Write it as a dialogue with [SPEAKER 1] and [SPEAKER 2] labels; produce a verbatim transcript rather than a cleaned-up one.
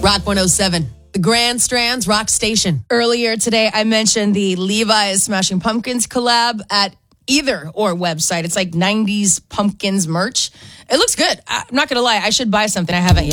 [SPEAKER 1] Rock one oh seven. The Grand Strands Rock Station.
[SPEAKER 2] Earlier today, I mentioned the Levi's Smashing Pumpkins collab at either or website. It's like nineties Pumpkins merch. It looks good. I'm not going to lie. I should buy something. I haven't yet.